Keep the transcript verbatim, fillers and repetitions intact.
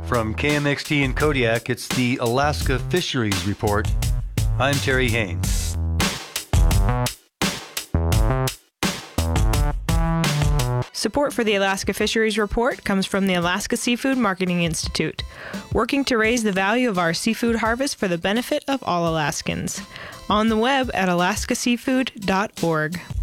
From K M X T in Kodiak, it's the Alaska Fisheries Report. I'm Terry Haynes. Support for the Alaska Fisheries Report comes from the Alaska Seafood Marketing Institute, working to raise the value of our seafood harvest for the benefit of all Alaskans. On the web at alaska seafood dot org.